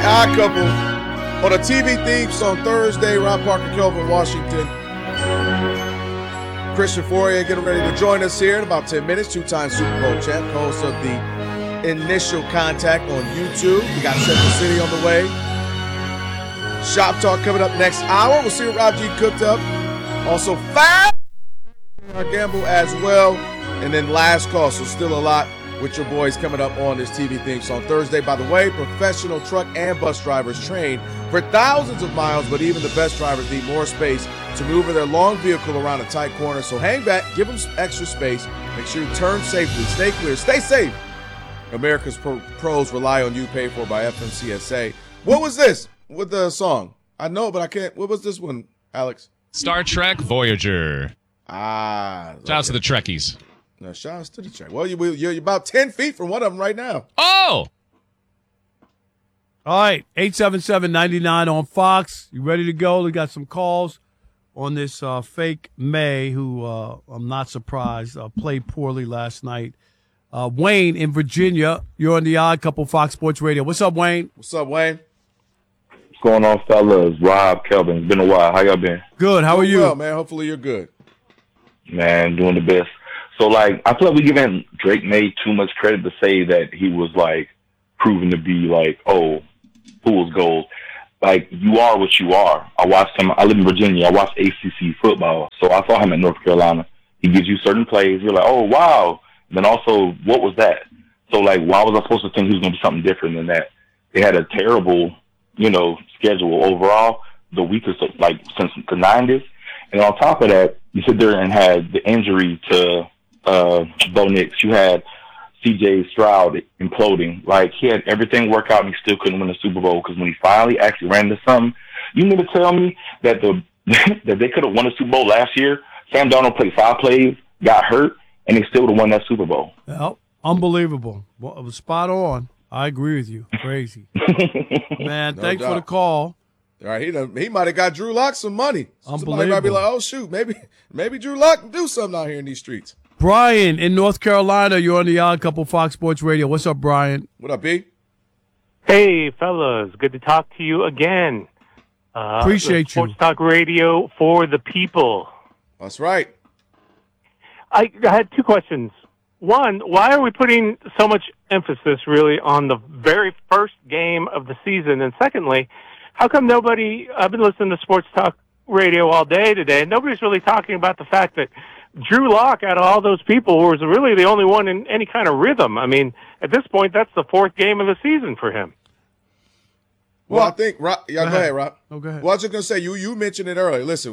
Odd Couple on a TV Thieves on Thursday. Rob Parker, Kelvin Washington, Christian Fourier getting ready to join us here in about 10 minutes. Two-time Super Bowl champ, host of the Initial Contact on YouTube. We got Central City on the way. Shop Talk coming up next hour. We'll see what Rob G cooked up. Also, Fab our gamble as well. And then last call, so still a lot with your boys coming up on this TV Thieves on Thursday. By the way, professional truck and bus drivers train for thousands of miles, but even the best drivers need more space to maneuver their long vehicle around a tight corner. So hang back, give them some extra space. Make sure you turn safely, stay clear, stay safe. America's pros rely on you, paid for by FMCSA. What was this with the song? I know, but I can't. What was this one, Alex? Star Trek Voyager. Shout out to the Trekkies. No, shout out to the Trek. Well, you're about 10 feet from one of them right now. Oh! All right, 877-99 on Fox. You ready to go? We got some calls on this fake May, who I'm not surprised played poorly last night. Wayne in Virginia, you're on the Odd Couple Fox Sports Radio. What's up, Wayne? What's up, Wayne? What's going on, fellas? Rob, Kelvin. It's been a while. How y'all been? Good. How are you? Well, man. Hopefully you're good. Man, doing the best. So, like, I feel like we're giving Drake May too much credit to say that he was, like, proven to be, like, fool's gold. Like, you are what you are. I watched him. I live in Virginia. I watched ACC football. So I saw him at North Carolina. He gives you certain plays. You're like, oh, wow. Then also, what was that? So, like, why was I supposed to think he was going to be something different than that? They had a terrible, schedule overall, the weakest, like, since the 90s. And on top of that, you sit there and had the injury to Bo Nix. You had C.J. Stroud imploding. Like, he had everything work out and he still couldn't win the Super Bowl because when he finally actually ran into something, you mean to tell me that that they could have won the Super Bowl last year? Sam Darnold played 5 plays, got hurt, and they still would have won that Super Bowl. Well, unbelievable. Well, it was spot on. I agree with you. Crazy. Man, No thanks doubt. for the call. All right, he might have got Drew Lock some money. Somebody might be Unbelievable. like, oh, shoot, maybe Drew Lock can do something out here in these streets. Brian in North Carolina, you're on the Odd Couple Fox Sports Radio. What's up, Brian? What up, B? Hey, fellas. Good to talk to you again. Appreciate you. Sports Talk Radio for the people. That's right. I had 2 questions. One, why are we putting so much emphasis really on the very first game of the season? And secondly, how come I've been listening to Sports Talk Radio all day today, and nobody's really talking about the fact that Drew Lock, out of all those people, was really the only one in any kind of rhythm. I mean, at this point, that's the 4th game of the season for him. Well, I think, Rob, go ahead, Rob. Oh, go ahead. Well, I was just going to say, you mentioned it earlier. Listen,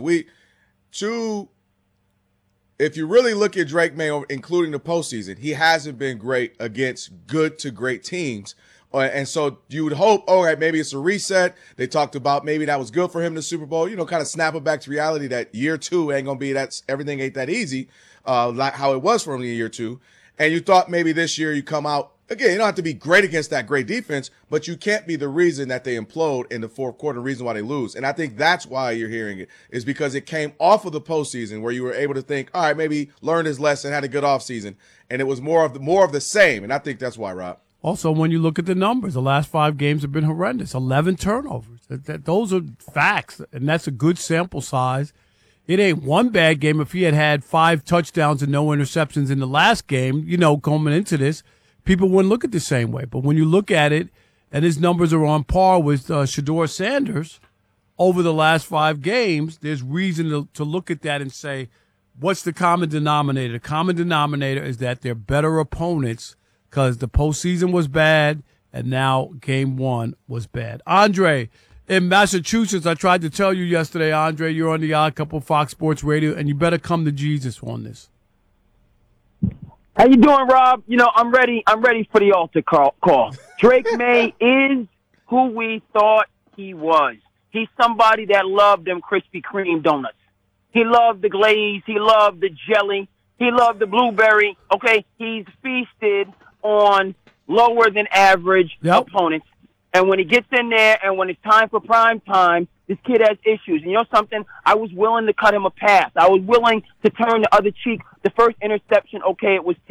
if you really look at Drake May, including the postseason, he hasn't been great against good to great teams. And so you would hope, all right, maybe it's a reset. They talked about maybe that was good for him in the Super Bowl, kind of snap it back to reality that year 2 ain't going to be everything ain't that easy, like how it was for him in year 2. And you thought maybe this year you come out, again, you don't have to be great against that great defense, but you can't be the reason that they implode in the 4th quarter, the reason why they lose. And I think that's why you're hearing it, is because it came off of the postseason where you were able to think, all right, maybe learn his lesson, had a good offseason. And it was more of the same. And I think that's why, Rob. Also, when you look at the numbers, the last 5 games have been horrendous. 11 turnovers. Those are facts, and that's a good sample size. It ain't one bad game. If he had 5 touchdowns and no interceptions in the last game, coming into this, people wouldn't look at it the same way. But when you look at it, and his numbers are on par with Shedeur Sanders over the last 5 games, there's reason to look at that and say, what's the common denominator? The common denominator is that they're better opponents because the postseason was bad, and now game 1 was bad. Andre, in Massachusetts, I tried to tell you yesterday, Andre, you're on the Odd Couple Fox Sports Radio, and you better come to Jesus on this. How you doing, Rob? I'm ready. I'm ready for the altar call. Drake May is who we thought he was. He's somebody that loved them Krispy Kreme donuts. He loved the glaze. He loved the jelly. He loved the blueberry. Okay, he's feasted on lower than average opponents. And when he gets in there and when it's time for prime time, this kid has issues. And you know something? I was willing to cut him a pass. I was willing to turn the other cheek. The first interception, okay, it was tipped.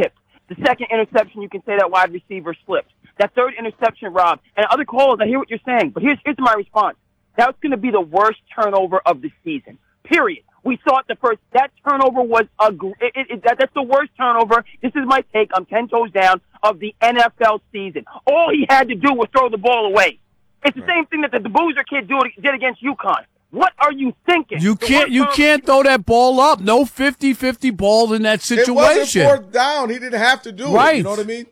The second interception, you can say that wide receiver slipped. That third interception, Rob, and other calls, I hear what you're saying, but here's my response. That's going to be the worst turnover of the season, period. We saw it the first. That turnover was that's the worst turnover. This is my take. I'm 10 toes down of the NFL season. All he had to do was throw the ball away. It's the same thing that the Boozer kid did against UConn. What are you thinking? You can't throw that ball up. No 50-50 balls in that situation. It wasn't fourth down. He didn't have to do it. You know what I mean?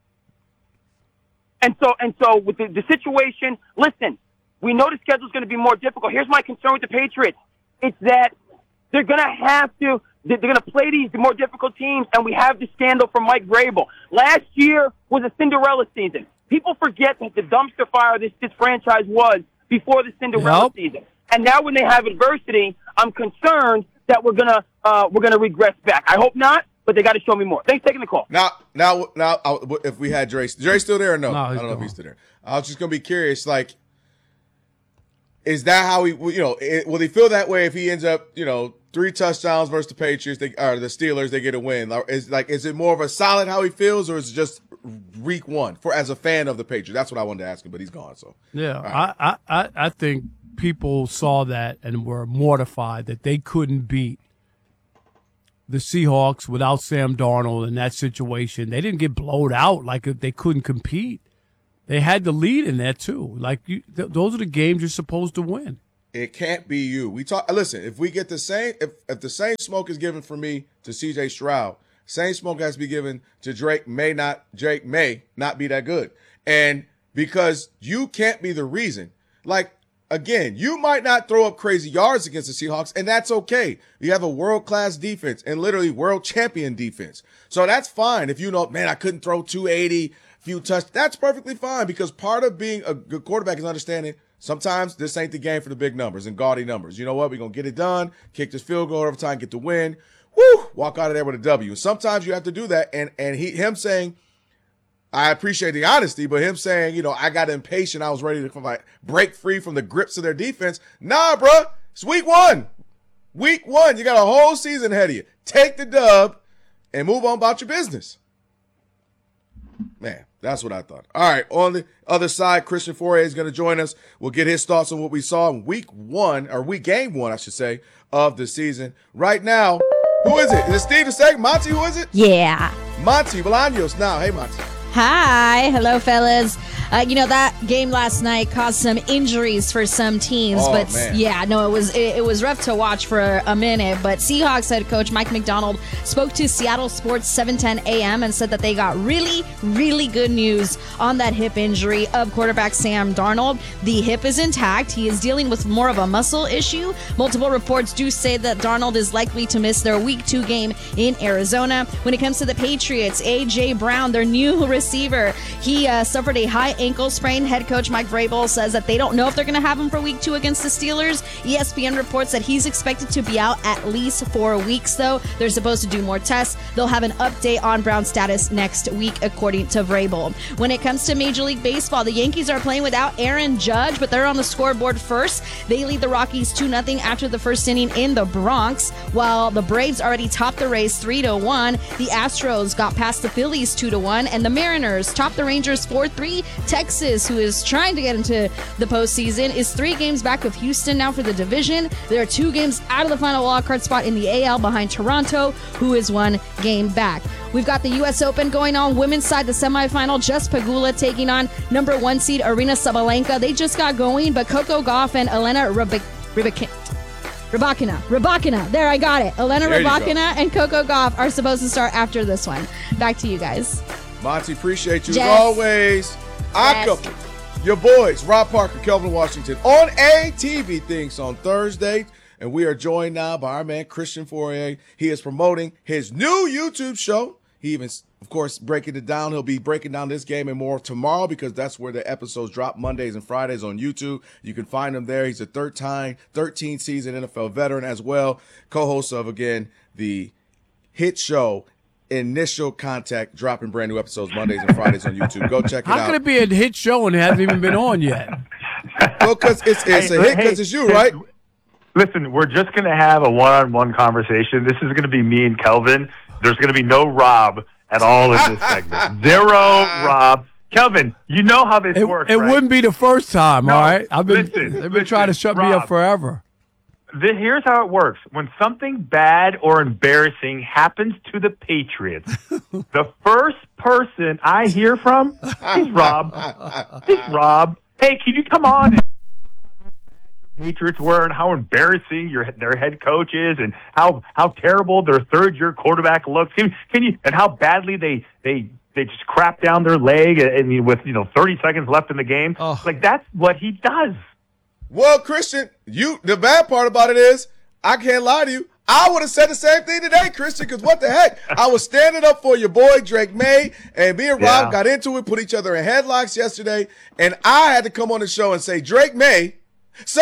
And so with the situation, listen, we know the schedule's going to be more difficult. Here's my concern with the Patriots. It's that they're going to play these more difficult teams, and we have the scandal from Mike Vrabel. Last year was a Cinderella season. People forget that the dumpster fire this franchise was before the Cinderella season. And now when they have adversity, I'm concerned that we're gonna regress back. I hope not, but they got to show me more. Thanks for taking the call. Now, if we had Dre still there or no? I don't know if he's still there. I was just gonna be curious, like, is that how he, will he feel that way if he ends up, 3 touchdowns versus the Patriots, or the Steelers, they get a win? Is it more of a solid how he feels, or is it just week one as a fan of the Patriots? That's what I wanted to ask him, but he's gone. So yeah, right. I think people saw that and were mortified that they couldn't beat the Seahawks without Sam Darnold in that situation. They didn't get blowed out like they couldn't compete. They had the lead in that too. Like those are the games you're supposed to win. It can't be you. Listen, if we get the same, if the same smoke is given for me to CJ Stroud, same smoke has to be given to Drake may not be that good. And because you can't be the reason. Like, again, you might not throw up crazy yards against the Seahawks, and that's okay. You have a world-class defense and literally world champion defense. So that's fine. If I couldn't throw 280, few touchdowns, that's perfectly fine, because part of being a good quarterback is understanding sometimes this ain't the game for the big numbers and gaudy numbers. You know what? We're going to get it done, kick this field goal overtime, get the win, walk out of there with a W. Sometimes you have to do that, and him saying, I appreciate the honesty, but him saying, I got impatient, I was ready to break free from the grips of their defense. Nah, bro, it's week one. Week one, you got a whole season ahead of you. Take the dub and move on about your business. Man, that's what I thought. All right, on the other side, Christian Fauria is going to join us. We'll get his thoughts on what we saw in game one, I should say, of the season. Right now, who is it? Is it Steve the second? Monty, who is it? Yeah. Monty Bolaños now. Hey, Monty. Hi. Hello, fellas. That game last night caused some injuries for some teams, it was rough to watch for a minute. But Seahawks head coach Mike Macdonald spoke to Seattle Sports 710 AM and said that they got really, really good news on that hip injury of quarterback Sam Darnold. The hip is intact. He is dealing with more of a muscle issue. Multiple reports do say that Darnold is likely to miss their Week 2 game in Arizona. When it comes to the Patriots, A.J. Brown, their new receiver, he suffered a high ankle sprain. Head coach Mike Vrabel says that they don't know if they're going to have him for Week 2 against the Steelers. ESPN reports that he's expected to be out at least 4 weeks, though. They're supposed to do more tests. They'll have an update on Brown's status next week, according to Vrabel. When it comes to Major League Baseball, the Yankees are playing without Aaron Judge, but they're on the scoreboard first. They lead the Rockies 2-0 after the first inning in the Bronx, while the Braves already topped the race 3-1. The Astros got past the Phillies 2-1, and the Mariners topped the Rangers 4-3. Texas, who is trying to get into the postseason, is 3 games back of Houston now for the division. There are 2 games out of the final wildcard spot in the AL behind Toronto, who is 1 game back. We've got the U.S. Open going on. Women's side, the semifinal, Jess Pegula taking on number 1 seed Arina Sabalenka. They just got going, but Coco Gauff and Elena Rybakina. There, I got it. Elena Rybakina and Coco Gauff are supposed to start after this one. Back to you guys. Monty, appreciate you as always. Acapulco, your boys, Rob Parker, Kelvin Washington, on ATV Things on Thursday. And we are joined now by our man, Christian Fauria. He is promoting his new YouTube show. He even, of course, breaking it down. He'll be breaking down this game and more tomorrow, because that's where the episodes drop, Mondays and Fridays on YouTube. You can find him there. He's a 13-season NFL veteran as well. Co-host of, again, the hit show Initial Contact, dropping brand new episodes Mondays and Fridays on YouTube. Go check it out. How can it be a hit show and it hasn't even been on yet? Well, because it's a hit because it's you, right? Listen, we're just going to have a one-on-one conversation. This is going to be me and Kelvin. There's going to be no Rob at all in this segment. Zero, Rob. Kelvin, you know how this works, It right? wouldn't be the first time, No, all right? they've been trying to shut me Rob, up forever. Here's how it works. When something bad or embarrassing happens to the Patriots, the first person I hear from is Rob. It's Rob. Hey, can you come on and Patriots were and how embarrassing their head coach is and how terrible their third-year quarterback looks? Can you and how badly they just crap down their leg and with 30 seconds left in the game? Oh. Like, that's what he does. Well, Christian, the bad part about it is, I can't lie to you, I would have said the same thing today, Christian, because what the heck? I was standing up for your boy, Drake May, and me and Rob got into it, put each other in headlocks yesterday, and I had to come on the show and say, Drake May, so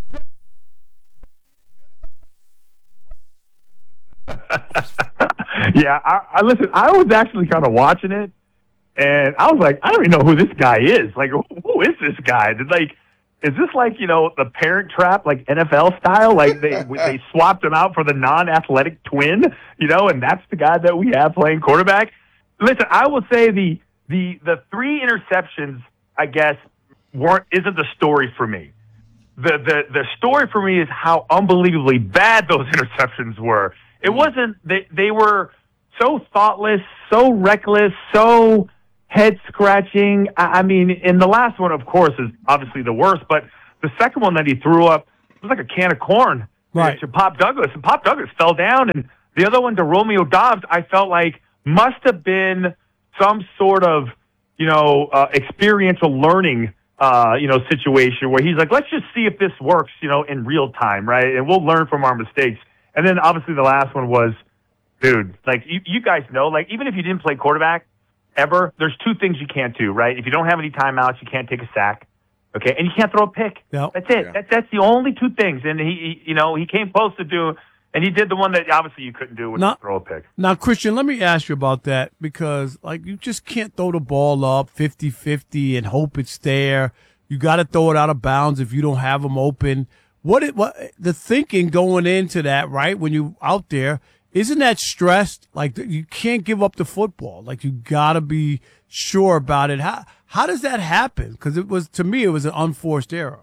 Yeah, I listen. I was actually kind of watching it, and I was like, I don't even know who this guy is. Like, who is this guy? Is this like the Parent Trap, like NFL style? Like they swapped him out for the non-athletic twin, and that's the guy that we have playing quarterback. Listen, I will say the 3 interceptions, I guess, isn't the story for me. The story for me is how unbelievably bad those interceptions were. It wasn't they were so thoughtless, so reckless, so head-scratching. I mean, and the last one, of course, is obviously the worst, but the second one that he threw up was like a can of corn to Pop Douglas, and Pop Douglas fell down, and the other one to Romeo Doubs, I felt like must have been some sort of, experiential learning, situation where he's like, let's just see if this works, in real time, right? And we'll learn from our mistakes. And then obviously the last one was, dude, like you guys know, like even if you didn't play quarterback ever, there's 2 things you can't do, right? If you don't have any timeouts, you can't take a sack, okay? And you can't throw a pick. Yep. That's it. Yeah. That's the only 2 things. And he came close to do, and he did the one that obviously you couldn't do, which was throw a pick. Now, Christian, let me ask you about that because, you just can't throw the ball up 50-50 and hope it's there. You got to throw it out of bounds if you don't have them open. What the thinking going into that, right? When you out there, isn't that stressed? Like you can't give up the football. Like you got to be sure about it. How does that happen? Because to me, it was an unforced error.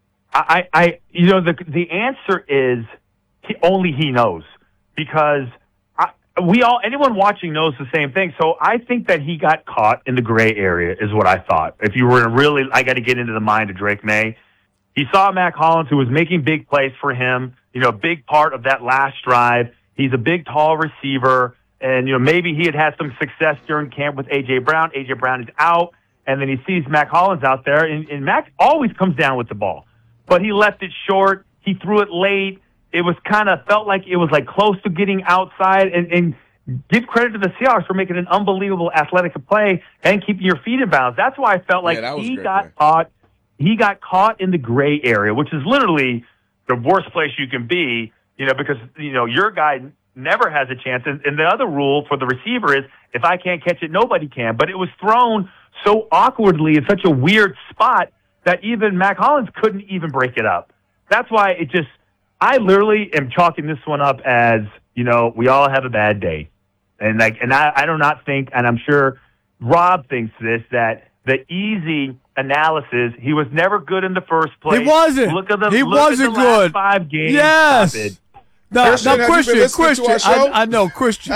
The answer is only he knows because anyone watching knows the same thing. So I think that he got caught in the gray area is what I thought. If you were I got to get into the mind of Drake May. He saw Mac Hollins, who was making big plays for him, a big part of that last drive. He's a big, tall receiver, and, maybe he had some success during camp with A.J. Brown. A.J. Brown is out, and then he sees Mac Hollins out there, and Mac always comes down with the ball. But he left it short. He threw it late. It was felt like it was close to getting outside, and give credit to the Seahawks for making an unbelievable athletic play and keeping your feet in bounds. That's why I felt like he got caught. He got caught in the gray area, which is literally the worst place you can be, because, your guy never has a chance. And the other rule for the receiver is if I can't catch it, nobody can. But it was thrown so awkwardly in such a weird spot that even Mac Hollins couldn't even break it up. That's why I literally am chalking this one up as, we all have a bad day. And I do not think, and I'm sure Rob thinks this, that the easy analysis, he was never good in the first place. He wasn't. He wasn't good. Last 5 games. Yes. Now, Christian, I know, Christian.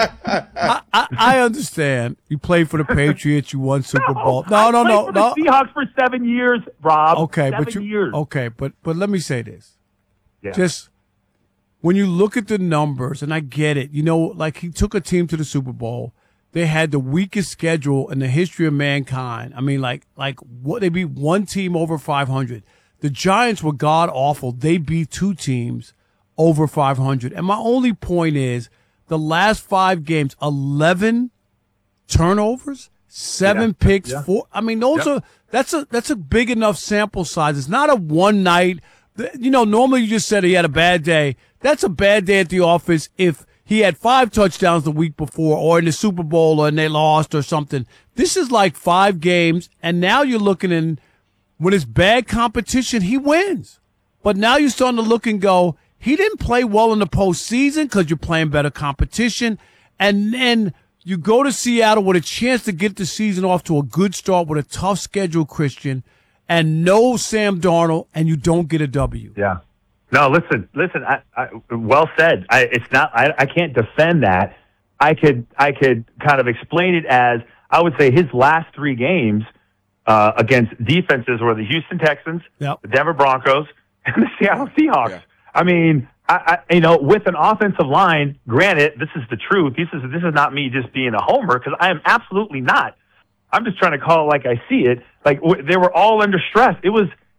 I understand. You played for the Patriots. You won Super Bowl. No. The Seahawks for 7 years, Rob. Okay, 7 years. Okay, but let me say this. Yeah. Just when you look at the numbers, and I get it, he took a team to the Super Bowl. They had the weakest schedule in the history of mankind. I mean, they beat 1 team over 500. The Giants were god awful. They beat 2 teams over 500. And my only point is the last 5 games, 11 turnovers, 7 picks, 4. I mean, that's a big enough sample size. It's not a one night. Normally you just said he had a bad day. That's a bad day at the office if he had 5 touchdowns the week before or in the Super Bowl and they lost or something. This is 5 games, and now you're looking in when it's bad competition, he wins. But now you're starting to look and go, he didn't play well in the postseason because you're playing better competition. And then You go to Seattle with a chance to get the season off to a good start with a tough schedule, Christian, and no Sam Darnold, and you don't get a W. Yeah. No, listen. I well said. I can't defend that. I could kind of explain it as I would say his last 3 games against defenses were the Houston Texans, the Denver Broncos, and the Seattle Seahawks. Yeah. I mean, with an offensive line, granted, this is the truth. This is not me just being a homer, because I am absolutely not. I'm just trying to call it like I see it. Like, they were all under stress. I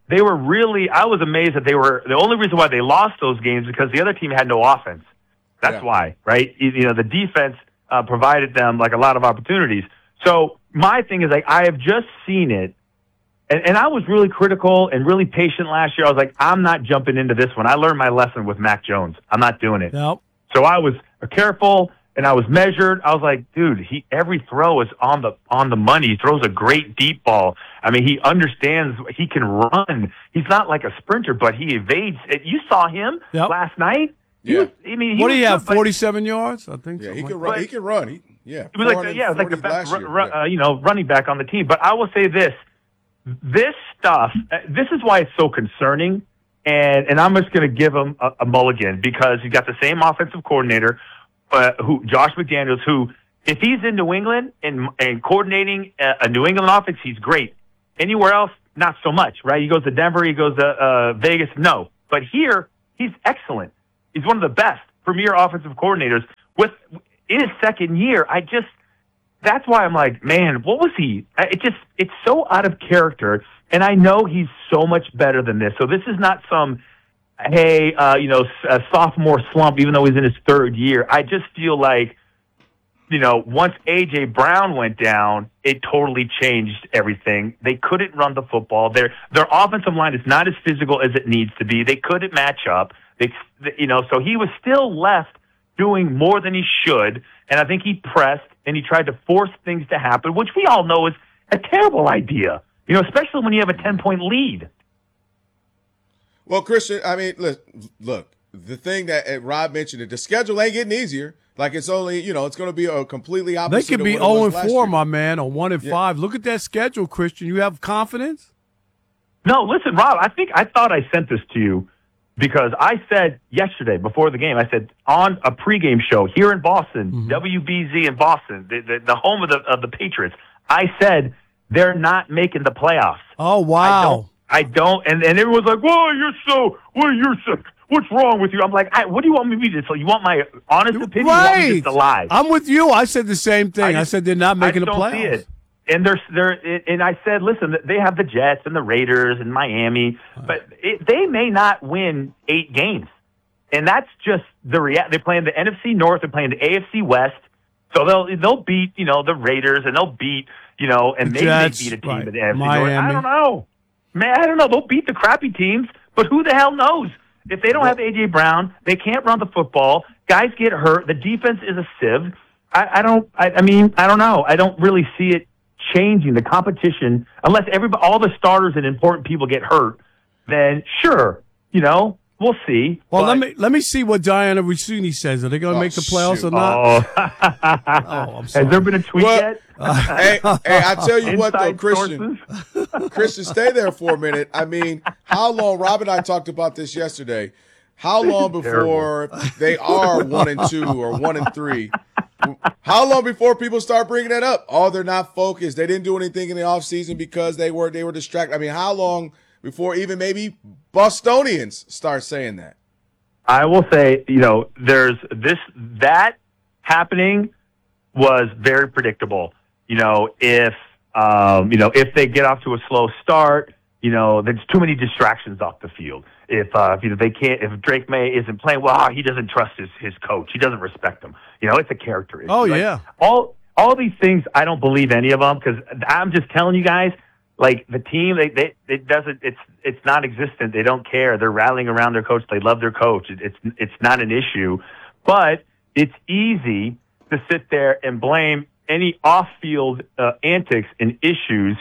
was amazed that the only reason why they lost those games because the other team had no offense. That's why, right? The defense provided them like a lot of opportunities. So my thing is, like, I have just seen it. And I was really critical and really patient last year. I was like, I'm not jumping into this one. I learned my lesson with Mac Jones. I'm not doing it. Nope. So I was careful and I was measured. I was like, dude, every throw is on the money. He throws a great deep ball. I mean, he understands he can run. He's not like a sprinter, but he evades. You saw him last night. Yeah. What do you have? 47 yards, I think. Yeah, he can run. He can run. He was like the best running back on the team. But I will say this. This stuff, this is why it's so concerning, and I'm just going to give him a mulligan because you got the same offensive coordinator, Josh McDaniels, who, if he's in New England and coordinating a New England offense, he's great. Anywhere else, not so much, right? He goes to Denver, he goes to Vegas, no. But here, he's excellent. He's one of the best premier offensive coordinators. In his second year, that's why I'm like, man, what was he? It's so out of character, and I know he's so much better than this. So this is not some, a sophomore slump, even though he's in his 3rd year. I just feel like, once A.J. Brown went down, it totally changed everything. They couldn't run the football. Their offensive line is not as physical as it needs to be. They couldn't match up. So he was still left doing more than he should, and I think he pressed and he tried to force things to happen, which we all know is a terrible idea, especially when you have a 10-point lead. Well, Christian, I mean, look, the thing that Rob mentioned, the schedule ain't getting easier. Like, it's only, it's going to be a completely opposite. They could be 0-4, my man, or 1-5. Look at that schedule, Christian. You have confidence? No, listen, Rob, I thought I sent this to you because I said yesterday before the game, I said on a pregame show here in Boston, WBZ in Boston, the home of the Patriots, I said they're not making the playoffs. Oh, wow. I don't, and everyone's like, what's wrong with you? I'm like, what do you want me to do? So you want my honest opinion? Right. You want me just to lie? I'm with you. I said the same thing. I said they're not making the playoffs. See it. And and I said, listen, they have the Jets and the Raiders and Miami, but they may not win 8 games. And that's just the reality. They're playing the NFC North, they're playing the AFC West. So they'll beat, the Raiders, and they'll beat, and maybe Jets, they beat a team in the NFC Miami. North. I don't know. Man, I don't know. They'll beat the crappy teams, but who the hell knows? If they don't have A.J. Brown, they can't run the football. Guys get hurt. The defense is a sieve. I don't know. I don't really see it changing the competition unless all the starters and important people get hurt. Then sure, we'll see. Well, let me see what Diana Rossini says. Are they going to make the playoffs or not? I'm sorry. Has there been a tweet yet? Hey, I tell you what, though, Christian, stay there for a minute. I mean, how long? Rob and I talked about this yesterday. How long before they are 1-2 or 1-3? How long before people start bringing that up? Oh, they're not focused. They didn't do anything in the offseason because they were distracted. I mean, how long before even maybe Bostonians start saying that? I will say, there's that happening was very predictable. If they get off to a slow start, there's too many distractions off the field. If Drake May isn't playing well, he doesn't trust his coach. He doesn't respect him. It's a character issue. Oh, yeah. All these things, I don't believe any of them because I'm just telling you guys, like the team, it's not existent. They don't care. They're rallying around their coach. They love their coach. It's not an issue, but it's easy to sit there and blame any off-field antics and issues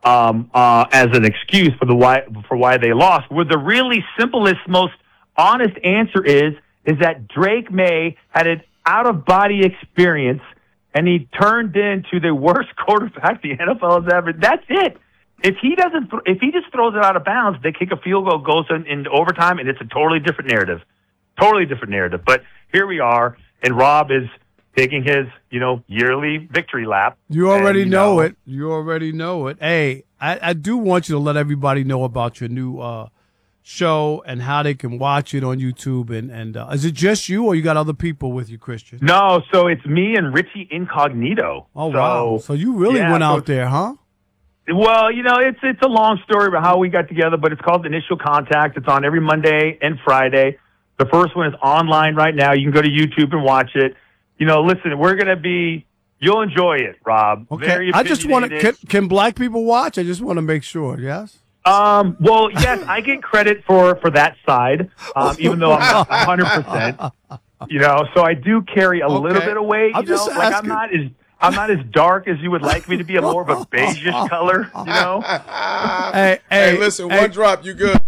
as an excuse for why they lost. Where the really simplest, most honest answer is that Drake May had an out-of-body experience and he turned into the worst quarterback the NFL has ever. That's it. If he just throws it out of bounds, they kick a field goal, goes into overtime, and it's a totally different narrative. Totally different narrative. But here we are, and Rob is taking his, yearly victory lap. You already know it. You already know it. Hey, I do want you to let everybody know about your new show and how they can watch it on YouTube. And is it just you, or you got other people with you, Christian? No, so it's me and Richie Incognito. Oh, wow. So you really went out there, huh? Well, it's a long story about how we got together, but it's called Initial Contact. It's on every Monday and Friday. The first one is online right now. You can go to YouTube and watch it. Listen, we're going to be – you'll enjoy it, Rob. Okay. I just want to – can black people watch? I just want to make sure, yes? Well, yes, I get credit for that side, even though I'm 100%. So I do carry a little bit of weight. I'm not as dark as you would like me to be. I'm more of a beigeish color, Hey, listen, one drop, you good.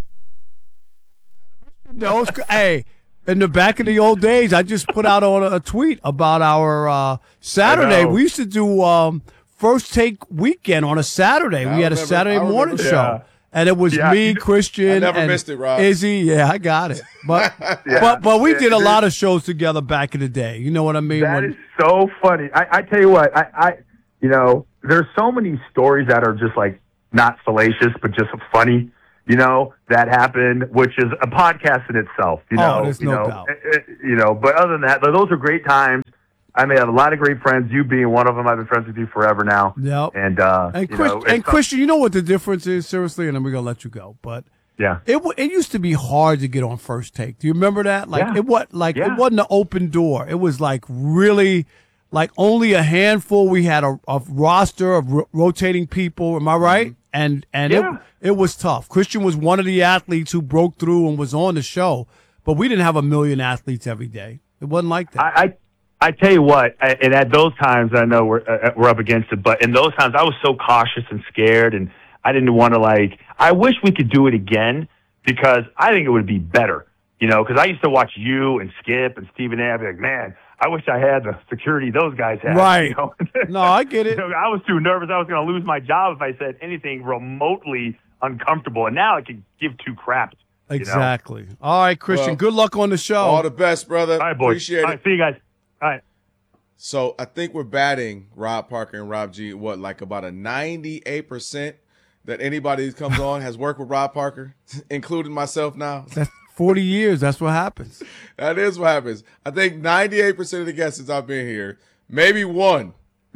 No, hey, in the back of the old days, I just put out on a tweet about our Saturday. We used to do First Take Weekend on a Saturday. We had a Saturday morning show. And it was me, Christian, I never missed it, Rob. Izzy. Yeah, I got it. But but we did a lot of shows together back in the day. You know what I mean? That is so funny. I tell you what, there's so many stories that are just like not salacious, but just funny. That happened, which is a podcast in itself. There's no doubt. But other than that, those are great times. I made a lot of great friends. You being one of them, I've been friends with you forever now. Yep. And Christian, you know what the difference is? Seriously, and then we're gonna let you go. But yeah, it used to be hard to get on First Take. Do you remember that? It wasn't an open door. It was like really, like only a handful. We had a roster of rotating people. Am I right? Mm-hmm. And it was tough. Christian was one of the athletes who broke through and was on the show, but we didn't have a million athletes every day. It wasn't like that. I tell you what, and at those times, I know we're up against it, but in those times, I was so cautious and scared, and I didn't want to I wish we could do it again because I think it would be better, because I used to watch you and Skip and Stephen A. I'd be like, man, I wish I had the security those guys had. Right. No, I get it. I was too nervous. I was going to lose my job if I said anything remotely uncomfortable, and now I could give two craps. Exactly. All right, Christian, good luck on the show. All the best, brother. All right, boys. Appreciate it. All right, see you guys. All right. So I think we're batting Rob Parker and Rob G. About a 98% that anybody who comes on has worked with Rob Parker, including myself now. That's 40 years. That's what happens. That is what happens. I think 98% of the guests since I've been here, maybe one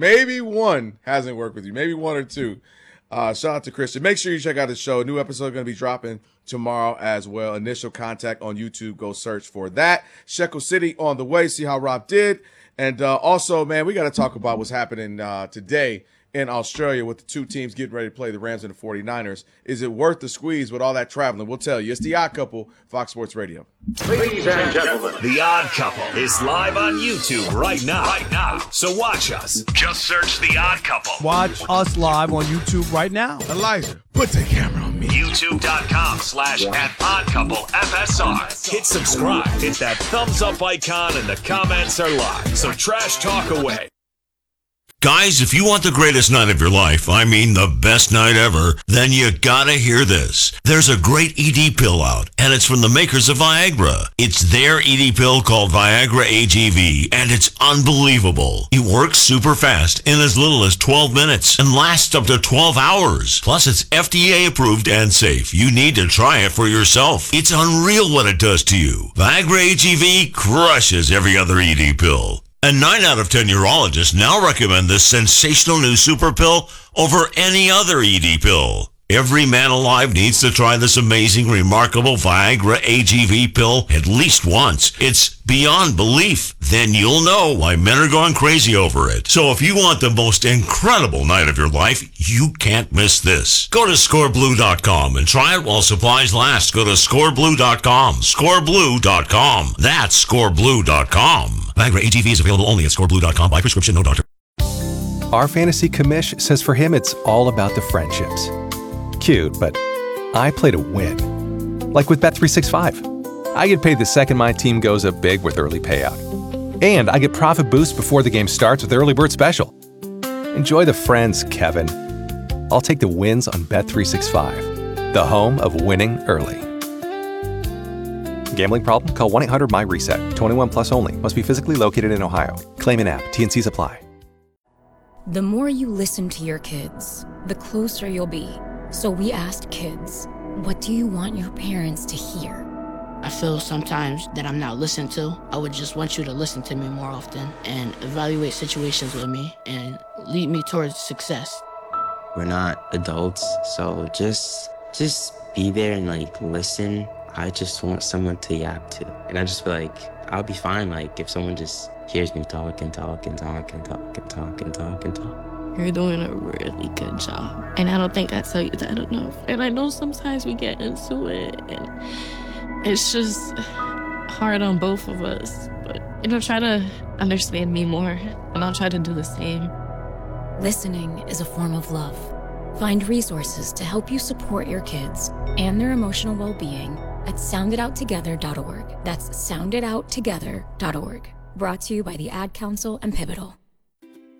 hasn't worked with you. Maybe one or two. Shout out to Christian. Make sure you check out the show. New episode going to be dropping tomorrow as well. Initial Contact on YouTube. Go search for that. Shekel City on the way. See how Rob did. And also, man, we got to talk about what's happening today in Australia with the two teams getting ready to play, the Rams and the 49ers. Is it worth the squeeze with all that traveling? We'll tell you. It's The Odd Couple, Fox Sports Radio. Ladies and gentlemen, The Odd Couple is live on YouTube right now. So watch us. Just search The Odd Couple. Watch us live on YouTube right now. Elijah, put the camera on me. YouTube.com/@oddcouplefsr. Hit subscribe. Hit that thumbs up icon and the comments are live. So trash talk away. Guys, if you want the greatest night of your life, I mean the best night ever, then you gotta hear this. There's a great ED pill out, and it's from the makers of Viagra. It's their ED pill called Viagra AGV, and it's unbelievable. It works super fast in as little as 12 minutes and lasts up to 12 hours. Plus, it's FDA approved and safe. You need to try it for yourself. It's unreal what it does to you. Viagra AGV crushes every other ED pill. And 9 out of 10 urologists now recommend this sensational new super pill over any other ED pill. Every man alive needs to try this amazing, remarkable Viagra AGV pill at least once. It's beyond belief. Then you'll know why men are going crazy over it. So if you want the most incredible night of your life, you can't miss this. Go to scoreblue.com and try it while supplies last. Go to scoreblue.com. Scoreblue.com. That's scoreblue.com. Viagra AGV is available only at scoreblue.com by prescription, no doctor. Our fantasy commish says for him it's all about the friendships. Cute, but I play to win. Like with Bet365. I get paid the second my team goes up big with early payout. And I get profit boost before the game starts with Early Bird Special. Enjoy the friends, Kevin. I'll take the wins on Bet365, the home of winning early. Gambling problem? Call 1-800-MY-RESET. 21 plus only. Must be physically located in Ohio. Claim an app. T&Cs apply. The more you listen to your kids, the closer you'll be. So we asked kids, what do you want your parents to hear? I feel sometimes that I'm not listened to. I would just want you to listen to me more often and evaluate situations with me and lead me towards success. We're not adults, so just be there and listen. I just want someone to yap to. And I just feel like I'll be fine if someone just hears me talk and talk and talk and talk and talk and talk and talk. You're doing a really good job. And I don't think I tell you that enough. And I know sometimes we get into it and it's just hard on both of us. But, try to understand me more and I'll try to do the same. Listening is a form of love. Find resources to help you support your kids and their emotional well-being at soundidouttogether.org. That's soundidouttogether.org. Brought to you by the Ad Council and Pivotal.